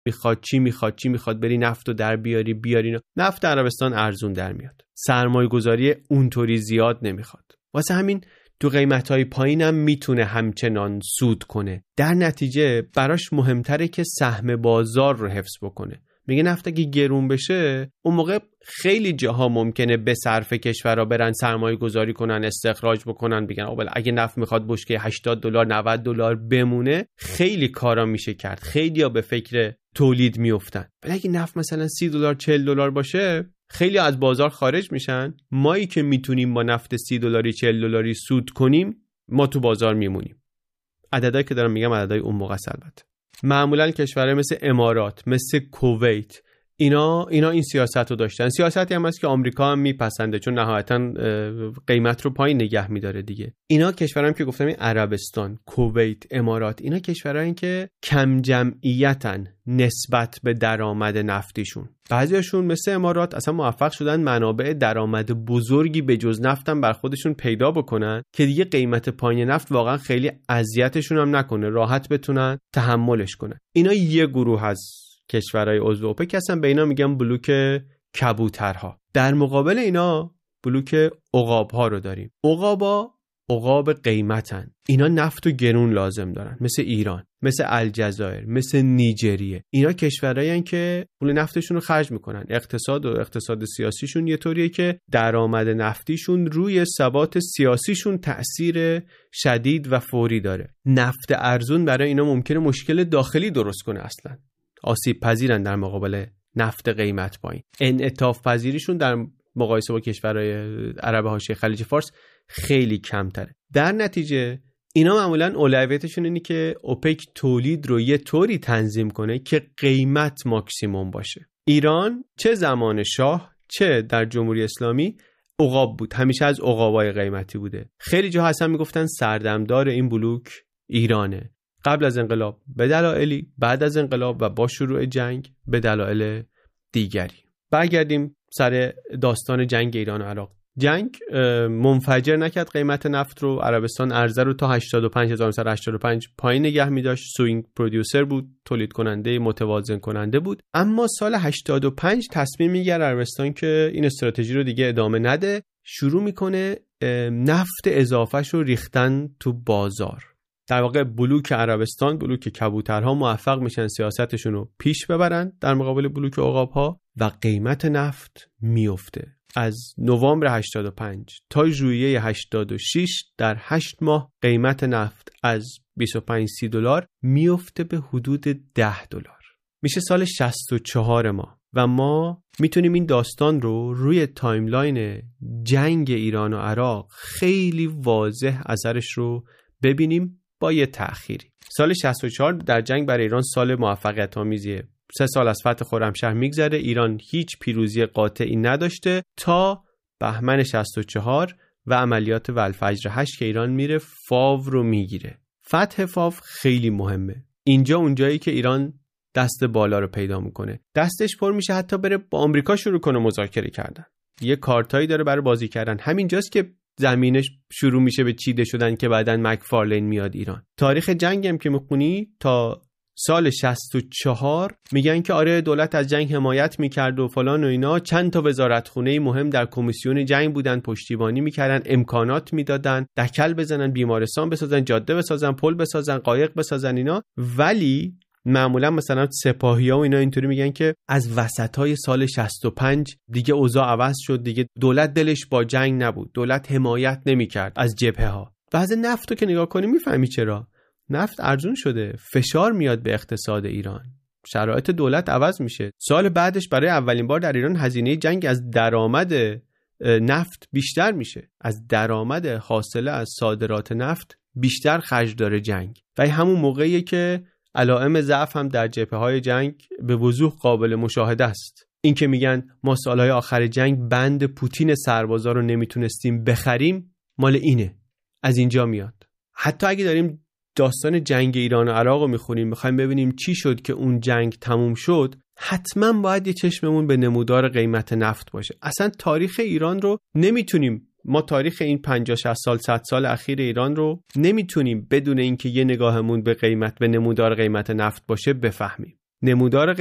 میخواد بری نفتو در بیاری. نفت عربستان ارزون در میاد. سرمایه‌گذاری اونطوری زیاد نمیخواد. واسه همین تو قیمت‌های پایینم میتونه همچنان سود کنه. در نتیجه براش مهمتره که سهم بازار رو حفظ بکنه. میگه نفت اگه گرون بشه اون موقع خیلی جاها ممکنه به صرف کشورها برن سرمایه گذاری کنن، استخراج بکنن، بگن اگه نفت میخواد بشکه $80 $90 بمونه خیلی کارا میشه کرد، خیلی ها به فکر تولید میافتن. ولی اگه نفت مثلا $30 $40 باشه خیلی از بازار خارج میشن. مایی که میتونیم با نفت $30 $40 سود کنیم ما تو بازار میمونیم. عددایی که دارم میگم عددای اون موقع البته. معمولا کشورهای مثل امارات، مثل کویت، اینا این سیاست رو داشتن. سیاستی هم هست که آمریکا هم میپسنده چون نهایتا قیمت رو پایین نگه میداره دیگه. اینا کشورام که گفتم، عربستان، کویت، امارات، اینا کشورایی که کم جمعیتن نسبت به درآمد نفتیشون. بعضیاشون مثل امارات اصلا موفق شدن منابع درآمد بزرگی به جز نفتم بر خودشون پیدا بکنن که دیگه قیمت پایین نفت واقعا خیلی اذیتشون هم نکنه، راحت بتونن تحملش کنن. اینا یه گروه از کشورهای عضو اوپک هستن، به اینا میگن بلوک کبوترها. در مقابل اینا بلوک عقاب‌ها رو داریم. عقاب قیمتن. اینا نفت و گرون لازم دارن، مثل ایران، مثل الجزایر، مثل نیجریه. اینا کشورهایی هستن که پول نفتشون رو خرج میکنن. اقتصاد سیاسیشون یه طوریه که درآمد نفتیشون روی ثبات سیاسیشون تأثیر شدید و فوری داره. نفت ارزون برای اینا ممکنه مشکل داخلی درست کنه، اصلا آسیب پذیرن در مقابل نفت قیمت پایین. انعطاف پذیریشون در مقایسه با کشورهای عرب حاشیه خلیج فارس خیلی کمتره. در نتیجه اینا معمولاً اولویتشون اینه که اوپک تولید رو یه طوری تنظیم کنه که قیمت ماکسیموم باشه. ایران چه زمان شاه چه در جمهوری اسلامی عقاب بود، همیشه از عقابای قیمتی بوده. خیلی جاها اصلا میگفتن سردمدار این بلوک ایرانه. قبل از انقلاب به دلایلی، بعد از انقلاب و با شروع جنگ به دلایل دیگری. برگردیم سر داستان جنگ ایران و عراق. جنگ منفجر نکرد قیمت نفت رو. عربستان عرضه رو تا 85,085 پایین نگه می داشت. سوینگ پرودیوسر بود، تولید کننده متوازن کننده بود. اما سال 85 تصمیم میگیره عربستان که این استراتژی رو دیگه ادامه نده، شروع میکنه نفت اضافهش رو ریختن تو بازار. در واقع بلوک عربستان، بلوک کبوترها موفق میشن سیاستشون رو پیش ببرن در مقابل بلوک عقابها و قیمت نفت میفته. از نوامبر 85 تا ژوئیه 86 در 8 ماه قیمت نفت از $25-30 میفته به حدود $10. میشه سال 64 ما و ما میتونیم این داستان رو روی تایملاین جنگ ایران و عراق خیلی واضح اثرش رو ببینیم با یه تأخیری. سال 64 در جنگ برای ایران سال موفقیت آمیزیه. 3 سال از فتح خرمشهر میگذره، ایران هیچ پیروزی قاطعی نداشته تا بهمن 64 و عملیات والفجر 8 که ایران میره فاو رو میگیره. فتح فاو خیلی مهمه. اینجا اونجایی که ایران دست بالا رو پیدا میکنه، دستش پر میشه حتی بره با آمریکا شروع کنه مذاکره کردن. یه کارتایی داره برای بازی کردن. همینجاست که زمینش شروع میشه به چیده شدن که بعداً مکفارلین میاد ایران. تاریخ جنگ هم که میخونی تا سال 64 میگن که آره دولت از جنگ حمایت میکرد و فلان و اینا. چند تا وزارتخونه مهم در کمیسیون جنگ بودن، پشتیبانی میکردن، امکانات میدادن، دکل بزنن، بیمارستان بسازن، جاده بسازن، پل بسازن، قایق بسازن اینا. ولی معمولا مثلا سپاهی‌ها و اینا اینطوری میگن که از وسطای سال 65 دیگه اوضاع عوض شد، دیگه دولت دلش با جنگ نبود، دولت حمایت نمیکرد از جبهه‌ها. بعضی نفتو که نگاه کنی میفهمی چرا. نفت ارزون شده، فشار میاد به اقتصاد ایران، شرایط دولت عوض میشه. سال بعدش برای اولین بار در ایران هزینه جنگ از درآمد نفت بیشتر میشه، از درآمد حاصله از صادرات نفت بیشتر خرج داره جنگ. و همون موقعیه که علائم ضعف هم در جبهه‌های جنگ به وضوح قابل مشاهده است. این که میگن ما سالهای آخر جنگ بند پوتین سربازا رو نمیتونستیم بخریم، مال اینه، از اینجا میاد. حتی اگه داریم داستان جنگ ایران و عراق رو میخونیم، میخوایم ببینیم چی شد که اون جنگ تموم شد، حتما باید یه چشممون به نمودار قیمت نفت باشه. اصلا تاریخ ایران رو نمیتونیم، ما تاریخ این 50-60 سال 100 سال اخیر ایران رو نمیتونیم بدون اینکه یه نگاهمون به قیمت، به نمودار قیمت نفت باشه بفهمیم. نمودار